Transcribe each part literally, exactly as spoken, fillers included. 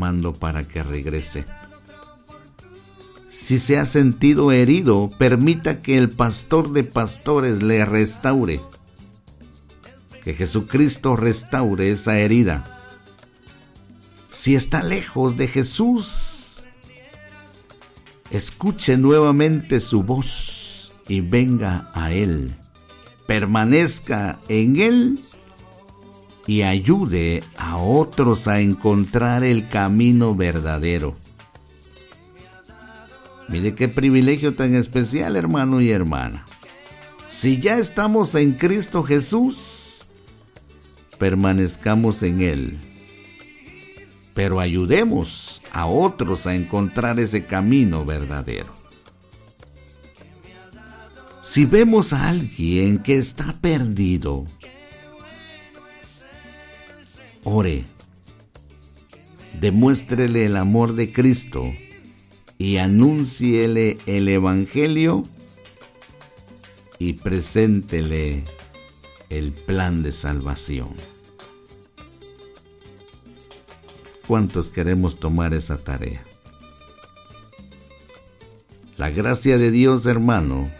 llamando para que regrese. Si se ha sentido herido, permita que el pastor de pastores le restaure. Que Jesucristo restaure esa herida. Si está lejos de Jesús, escuche nuevamente su voz y venga a Él. Permanezca en Él y ayude a otros a encontrar el camino verdadero. Mire qué privilegio tan especial, hermano y hermana. Si ya estamos en Cristo Jesús, permanezcamos en Él. Pero ayudemos a otros a encontrar ese camino verdadero. Si vemos a alguien que está perdido, ore, demuéstrele el amor de Cristo y anúnciele el Evangelio y preséntele el plan de salvación. ¿Cuántos queremos tomar esa tarea? La gracia de Dios, hermano,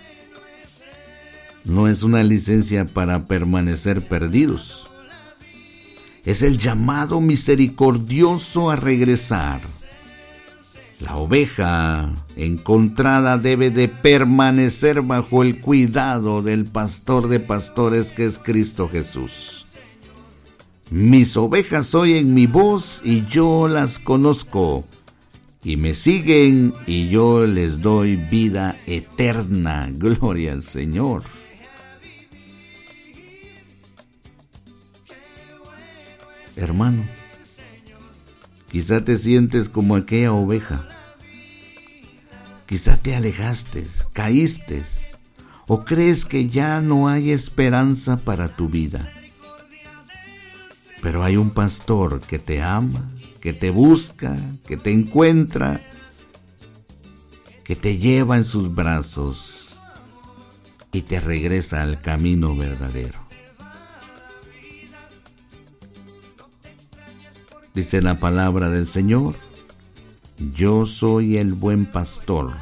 no es una licencia para permanecer perdidos. Es el llamado misericordioso a regresar. La oveja encontrada debe de permanecer bajo el cuidado del pastor de pastores que es Cristo Jesús. Mis ovejas oyen mi voz y yo las conozco, y me siguen y yo les doy vida eterna. Gloria al Señor. Hermano, quizá te sientes como aquella oveja. Quizá te alejaste, caíste, o crees que ya no hay esperanza para tu vida. Pero hay un pastor que te ama, que te busca, que te encuentra, que te lleva en sus brazos y te regresa al camino verdadero. Dice la palabra del Señor: yo soy el buen pastor.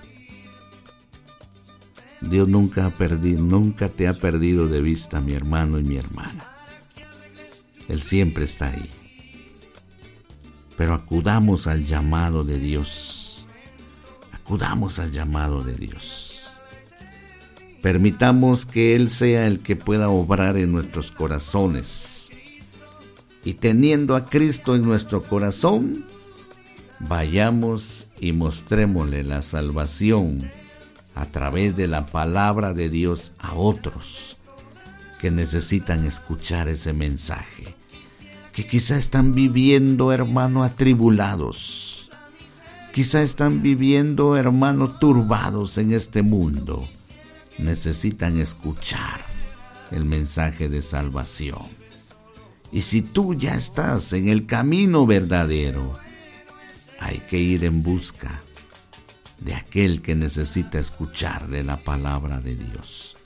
Dios nunca ha perdido, nunca te ha perdido de vista, mi hermano y mi hermana. Él siempre está ahí. Pero acudamos al llamado de Dios. Acudamos al llamado de Dios. Permitamos que Él sea el que pueda obrar en nuestros corazones. Y teniendo a Cristo en nuestro corazón, vayamos y mostrémosle la salvación a través de la palabra de Dios a otros que necesitan escuchar ese mensaje, que quizá están viviendo, hermano, atribulados, quizá están viviendo, hermano, turbados en este mundo. Necesitan escuchar el mensaje de salvación. Y si tú ya estás en el camino verdadero, hay que ir en busca de aquel que necesita escuchar de la palabra de Dios.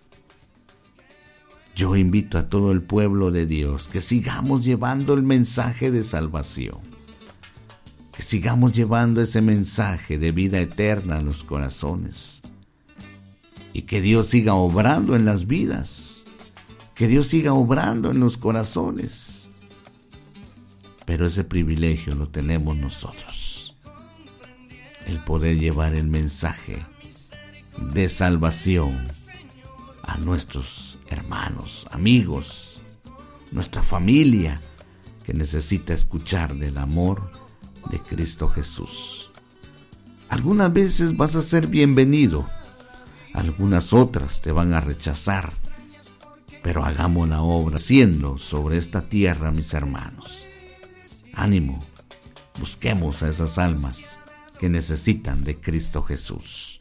Yo invito a todo el pueblo de Dios que sigamos llevando el mensaje de salvación, que sigamos llevando ese mensaje de vida eterna a los corazones, y que Dios siga obrando en las vidas, que Dios siga obrando en los corazones. Pero ese privilegio lo tenemos nosotros, el poder llevar el mensaje de salvación a nuestros hermanos, amigos, nuestra familia que necesita escuchar del amor de Cristo Jesús. Algunas veces vas a ser bienvenido, algunas otras te van a rechazar, pero hagamos la obra haciendo sobre esta tierra, mis hermanos. Ánimo, busquemos a esas almas que necesitan de Cristo Jesús.